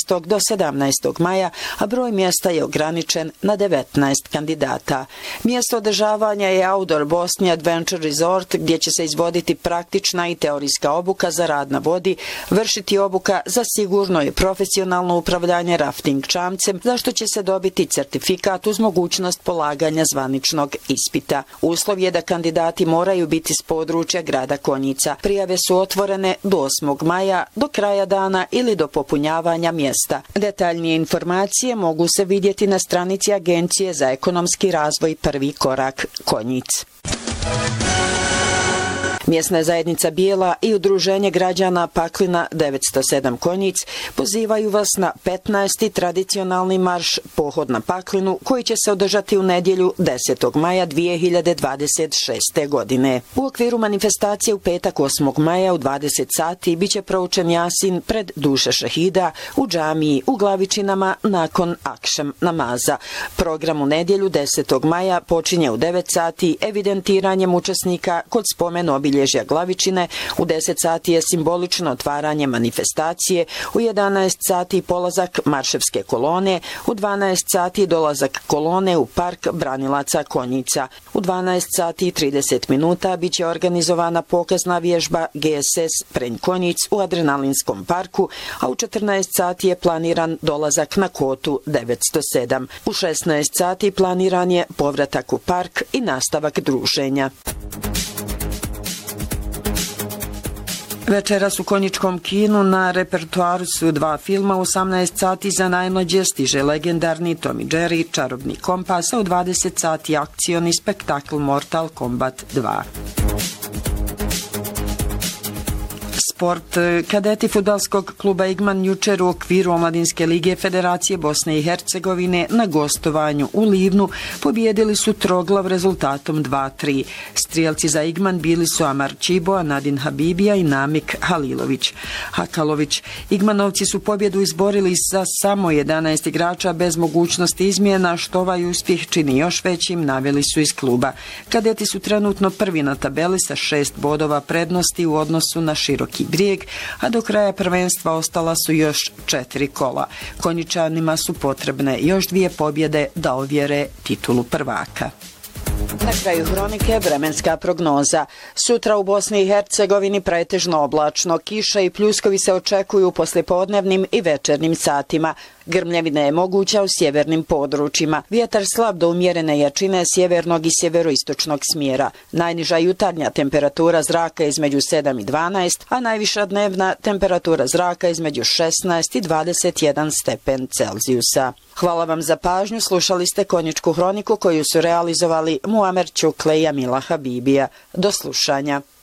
6. do 17. maja, a broj mjesta je ograničen na 19 kandidata. Mjesto održavanja je Outdoor Bosnia Adventure Resort, gdje će se izvoditi praktična i teorijska obuka za rad na vodi, vršiti obuka za sigurno i profesionalno upravljanje rafting čamcem, za što će se dobiti certifikat uz mogućnost polaganja zvaničnog ispita. Uslov je da kandidati moraju biti s područja grada Konjica. Prijave su otvorene do 8. maja, do kraja dana ili do popunjavanja mjesta. Detaljnije informacije mogu se vidjeti na stranici Agencije za ekonomski razvoj Prvi korak Konjic. Mjesna zajednica Bijela i Udruženje građana Paklina 907 Konjic pozivaju vas na 15. tradicionalni marš Pohod na Paklinu, koji će se održati u nedjelju 10. maja 2026. godine. U okviru manifestacije u petak 8. maja u 20 sati biće proučen Jasin pred duše šehida u džamiji u Glavičinama nakon akšam namaza. Program u nedjelju 10. maja počinje u 9 sati evidentiranjem učesnika kod spomen obilježja Glavičine, u 10 sati je simbolično otvaranje manifestacije, u 11 sati polazak marševske kolone, u 12 sati dolazak kolone u park Branilaca Konjica. U 12 sati i 30 minuta biće organizovana pokazna vježba GSS Prenj Konjic u Adrenalinskom parku, a u 14 sati je planiran dolazak na kotu 907. U 16 sati planiran je povratak u park i nastavak druženja. Večeras u Konjičkom kinu na repertoaru su 2 filma. U 18 sati za najmlađe stiže legendarni Tom i Jerry, Čarobni kompas, a u 20 sati akcioni spektakl Mortal Kombat 2. Sport. Kadeti fudbalskog kluba Igman jučer u okviru Omladinske lige Federacije Bosne i Hercegovine na gostovanju u Livnu pobijedili su troglav rezultatom 2-3. Strijelci za Igman bili su Amar Čibo, Nadin Habibija i Namik Halilović. Hakalović. Igmanovci su pobjedu izborili sa samo 11 igrača bez mogućnosti izmjena, što ovaj uspjeh čini još većim, naveli su iz kluba. Kadeti su trenutno prvi na tabeli sa 6 bodova prednosti u odnosu na Široki Brijeg, a do kraja prvenstva ostala su još 4 kola. Konjičanima su potrebne još 2 pobjede da ovjere titulu prvaka. Na kraju hronike vremenska prognoza. Sutra u Bosni i Hercegovini pretežno oblačno, kiša i pljuskovi se očekuju u poslijepodnevnim i večernjim satima. Grmljavina je moguća u sjevernim područjima. Vjetar slab do umjerene jačine sjevernog i sjeveroistočnog smjera. Najniža jutarnja temperatura zraka između 7 i 12, a najviša dnevna temperatura zraka između 16 i 21 stepen Celzijusa. Hvala vam za pažnju, slušali ste Konjičku hroniku koju su realizovali Muamer Čukle i Amila Habibija. Do slušanja.